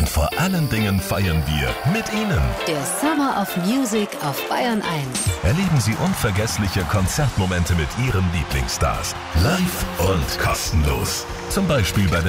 vor allen Dingen feiern wir mit Ihnen. Der Summer of Music auf Bayern 1. Erleben Sie unvergessliche Konzertmomente mit Ihren Lieblingsstars. Live und kostenlos. Zum Beispiel bei der